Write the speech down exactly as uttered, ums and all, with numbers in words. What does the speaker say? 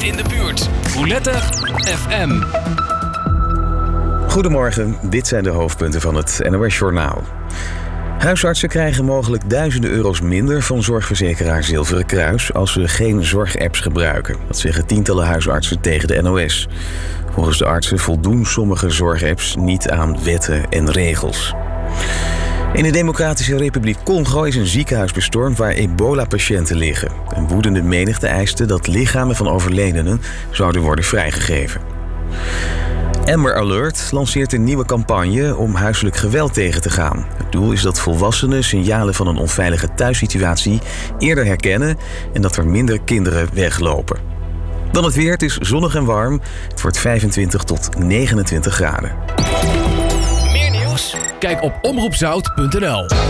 in de buurt. Roulette F M. Goedemorgen, dit zijn de hoofdpunten van het N O S-journaal. Huisartsen krijgen mogelijk duizenden euro's minder van zorgverzekeraar Zilveren Kruis als ze geen zorgapps gebruiken. Dat zeggen tientallen huisartsen tegen de N O S. Volgens de artsen voldoen sommige zorgapps niet aan wetten en regels. In de Democratische Republiek Congo is een ziekenhuis bestormd waar ebola-patiënten liggen. Een woedende menigte eiste dat lichamen van overledenen zouden worden vrijgegeven. Amber Alert lanceert een nieuwe campagne om huiselijk geweld tegen te gaan. Het doel is dat volwassenen signalen van een onveilige thuissituatie eerder herkennen en dat er minder kinderen weglopen. Dan het weer, het is zonnig en warm. Het wordt vijfentwintig tot negenentwintig graden. Meer nieuws? Kijk op omroep zout punt n l.